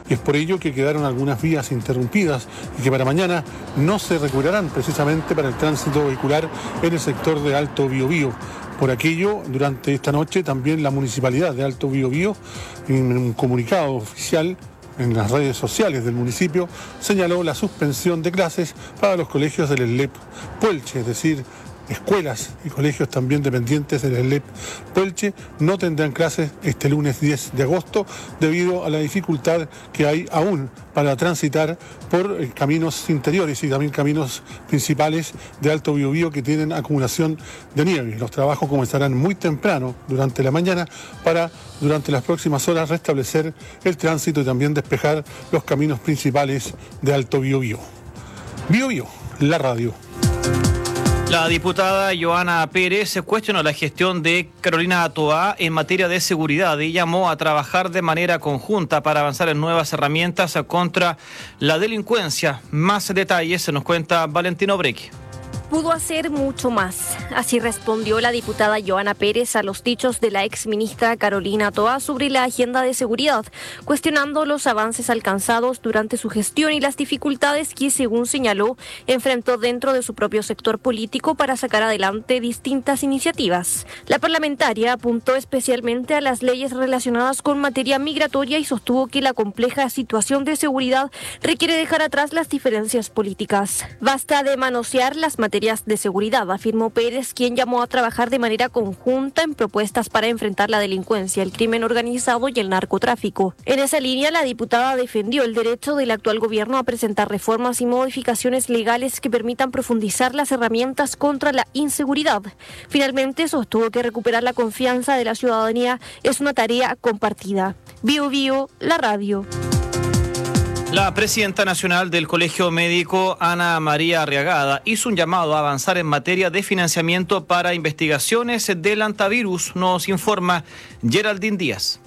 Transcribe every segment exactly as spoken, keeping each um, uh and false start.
y es por ello que quedaron algunas vías interrumpidas y que para mañana no se recuperarán precisamente para el tránsito vehicular en el sector de Alto Biobío. Por aquello, durante esta noche también la Municipalidad de Alto Biobío, en un comunicado oficial en las redes sociales del municipio, señaló la suspensión de clases para los colegios del ESLEP Puelche, es decir, escuelas y colegios también dependientes del ESLEP Puelche no tendrán clases este lunes diez de agosto debido a la dificultad que hay aún para transitar por eh, caminos interiores y también caminos principales de Alto Biobío que tienen acumulación de nieve. Los trabajos comenzarán muy temprano durante la mañana para durante las próximas horas restablecer el tránsito y también despejar los caminos principales de Alto Biobío. Biobío, la radio. La diputada Joana Pérez cuestionó la gestión de Carolina Toá en materia de seguridad y llamó a trabajar de manera conjunta para avanzar en nuevas herramientas contra la delincuencia. Más detalles se nos cuenta Valentino Brequi. Pudo hacer mucho más. Así respondió la diputada Joana Pérez a los dichos de la exministra Carolina Toá sobre la agenda de seguridad, cuestionando los avances alcanzados durante su gestión y las dificultades que, según señaló, enfrentó dentro de su propio sector político para sacar adelante distintas iniciativas. La parlamentaria apuntó especialmente a las leyes relacionadas con materia migratoria y sostuvo que la compleja situación de seguridad requiere dejar atrás las diferencias políticas. Basta de manosear las materias de seguridad, afirmó Pérez, quien llamó a trabajar de manera conjunta en propuestas para enfrentar la delincuencia, el crimen organizado y el narcotráfico. En esa línea, la diputada defendió el derecho del actual gobierno a presentar reformas y modificaciones legales que permitan profundizar las herramientas contra la inseguridad. Finalmente, sostuvo que recuperar la confianza de la ciudadanía es una tarea compartida. Bio Bio, la radio. La presidenta nacional del Colegio Médico, Ana María Arriagada, hizo un llamado a avanzar en materia de financiamiento para investigaciones del hantavirus, nos informa Geraldine Díaz.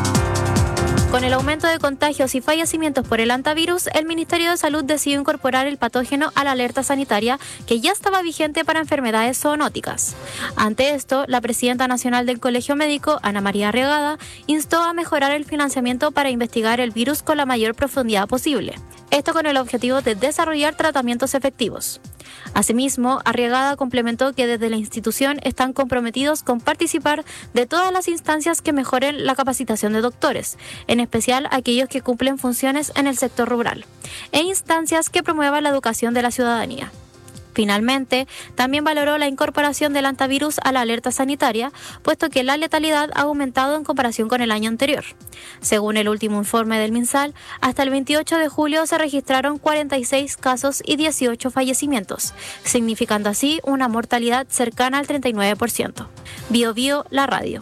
Con el aumento de contagios y fallecimientos por el hantavirus, el Ministerio de Salud decidió incorporar el patógeno a la alerta sanitaria que ya estaba vigente para enfermedades zoonóticas. Ante esto, la presidenta nacional del Colegio Médico, Ana María Arriagada, instó a mejorar el financiamiento para investigar el virus con la mayor profundidad posible. Esto con el objetivo de desarrollar tratamientos efectivos. Asimismo, Arriagada complementó que desde la institución están comprometidos con participar de todas las instancias que mejoren la capacitación de doctores, en especial aquellos que cumplen funciones en el sector rural, e instancias que promuevan la educación de la ciudadanía. Finalmente, también valoró la incorporación del hantavirus a la alerta sanitaria, puesto que la letalidad ha aumentado en comparación con el año anterior. Según el último informe del MinSal, hasta el veintiocho de julio se registraron cuarenta y seis casos y dieciocho fallecimientos, significando así una mortalidad cercana al treinta y nueve por ciento. Bio Bio, la radio.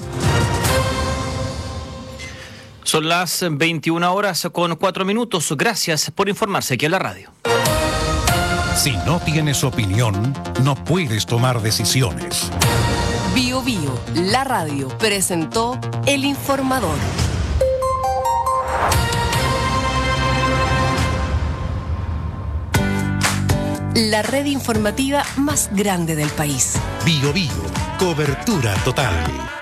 Son las veintiuna horas con cuatro minutos. Gracias por informarse aquí en la radio. Si no tienes opinión, no puedes tomar decisiones. Bio Bio, la radio, presentó El Informador. La red informativa más grande del país. Bio Bio, cobertura total.